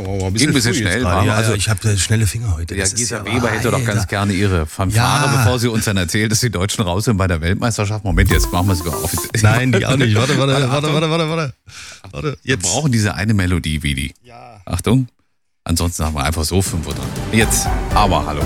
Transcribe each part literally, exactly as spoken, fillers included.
ein bisschen, ein bisschen früh schnell. war. War, Ja, also, ich habe schnelle Finger heute. Ja, Das Gisa ist Weber ja, hätte doch ganz gerne ihre Fanfare, Ja. bevor sie uns dann erzählt, dass die Deutschen raus sind bei der Weltmeisterschaft. Moment, jetzt machen wir es sogar auf. Nein, die auch nicht. Warte, warte, warte, Achtung. warte, warte, warte. warte. Wir Jetzt. brauchen diese eine Melodie, Vidi. Ja. Achtung. Ansonsten sagen wir einfach so fünf Uhr dran. Jetzt, aber hallo.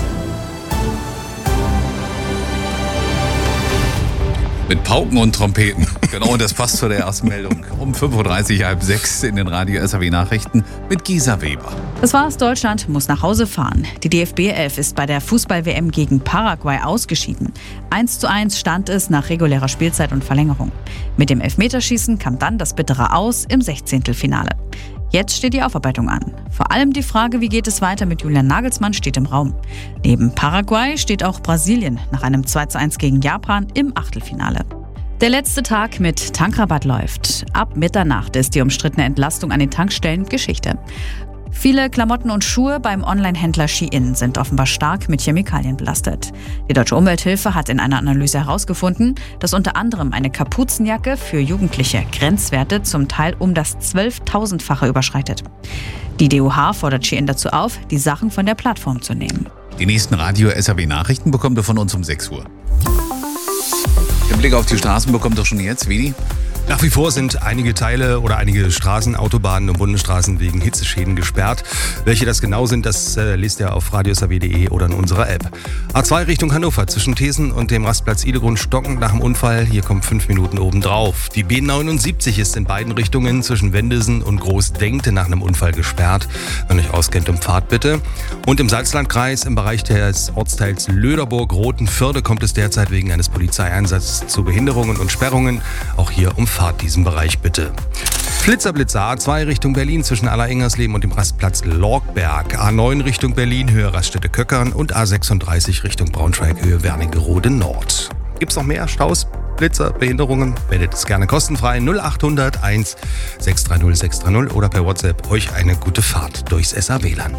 Mit Pauken und Trompeten. Genau, und das passt zu der ersten Meldung. Um fünf Uhr dreißig, halb sechs in den Radio S R W Nachrichten mit Gisa Weber. Das war's, Deutschland muss nach Hause fahren. Die D F B elf ist bei der Fußball-W M gegen Paraguay ausgeschieden. eins zu eins stand es nach regulärer Spielzeit und Verlängerung. Mit dem Elfmeterschießen kam dann das bittere Aus im Sechzehntelfinale. Jetzt steht die Aufarbeitung an. Vor allem die Frage, wie geht es weiter mit Julian Nagelsmann, steht im Raum. Neben Paraguay steht auch Brasilien nach einem zwei zu eins gegen Japan im Achtelfinale. Der letzte Tag mit Tankrabatt läuft. Ab Mitternacht ist die umstrittene Entlastung an den Tankstellen Geschichte. Viele Klamotten und Schuhe beim Online-Händler Shein sind offenbar stark mit Chemikalien belastet. Die Deutsche Umwelthilfe hat in einer Analyse herausgefunden, dass unter anderem eine Kapuzenjacke für Jugendliche Grenzwerte zum Teil um das zwölftausendfache überschreitet. Die D U H fordert Shein dazu auf, die Sachen von der Plattform zu nehmen. Die nächsten Radio S R W Nachrichten bekommt ihr von uns um sechs Uhr. Den Blick auf die Straßen bekommt ihr schon jetzt, Vidi. Nach wie vor sind einige Teile oder einige Straßen, Autobahnen und Bundesstraßen wegen Hitzeschäden gesperrt. Welche das genau sind, das äh, lest ihr auf radio s r w punkt d e oder in unserer App. A zwei Richtung Hannover zwischen Thesen und dem Rastplatz Idegrund stockend nach dem Unfall. Hier kommt fünf Minuten obendrauf. Die B neunundsiebzig ist in beiden Richtungen zwischen Wendesen und Großdenkte nach einem Unfall gesperrt. Wenn ihr euch auskennt, um Fahrt bitte. Und im Salzlandkreis im Bereich des Ortsteils Löderburg-Rotenförde kommt es derzeit wegen eines Polizeieinsatzes zu Behinderungen und Sperrungen. Auch hier um Fahrt diesen Bereich bitte. Flitzer, Blitzer, A zwei Richtung Berlin zwischen Alleringers-Leben und dem Rastplatz Lorgberg. A neun Richtung Berlin, Höhe Raststätte Köckern und A sechsunddreißig Richtung Braunschweig, Höhe Wernigerode Nord. Gibt's noch mehr Staus, Blitzer, Behinderungen? Meldet es gerne kostenfrei null acht hundert eins sechs drei null sechs drei null oder per WhatsApp euch eine gute Fahrt durchs S R W-Land.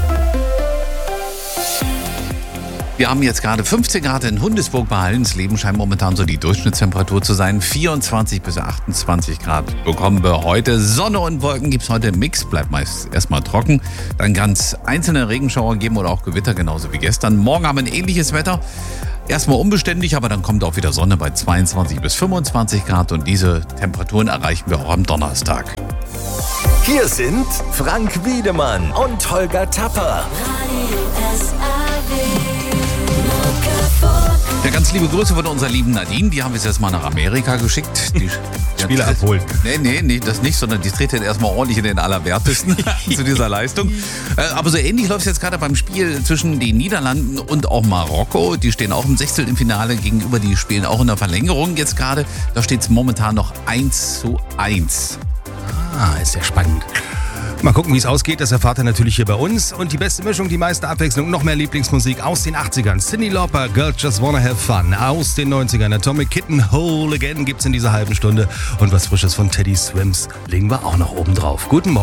Wir haben jetzt gerade fünfzehn Grad in Hundesburg bei Hallensleben, scheint momentan so die Durchschnittstemperatur zu sein. vierundzwanzig bis achtundzwanzig Grad bekommen wir heute. Sonne und Wolken gibt es heute im Mix, bleibt meist erstmal trocken. Dann ganz einzelne Regenschauer geben oder auch Gewitter, genauso wie gestern. Morgen haben wir ein ähnliches Wetter. Erstmal unbeständig, aber dann kommt auch wieder Sonne bei zweiundzwanzig bis fünfundzwanzig Grad. Und diese Temperaturen erreichen wir auch am Donnerstag. Hier sind Frank Wiedemann und Holger Tapper. Ja, ganz liebe Grüße von unserer lieben Nadine. Die haben wir jetzt mal nach Amerika geschickt. Die Spieler abholen. Nee, nee, nee, das nicht, sondern die tritt jetzt erstmal ordentlich in den Allerwertesten zu dieser Leistung. Äh, aber so ähnlich läuft es jetzt gerade beim Spiel zwischen den Niederlanden und auch Marokko. Die stehen auch im Sechzehntel im Finale gegenüber, die spielen auch in der Verlängerung jetzt gerade. Da steht es momentan noch eins zu eins. Ah, ist ja spannend. Mal gucken, wie es ausgeht. Das erfahrt ihr natürlich hier bei uns. Und die beste Mischung, die meiste Abwechslung, noch mehr Lieblingsmusik aus den achtzigern. Cyndi Lauper, Girl Just Wanna Have Fun. Aus den neunzigern. Atomic Kitten, Whole Again gibt's in dieser halben Stunde. Und was Frisches von Teddy Swims legen wir auch noch oben drauf. Guten Morgen.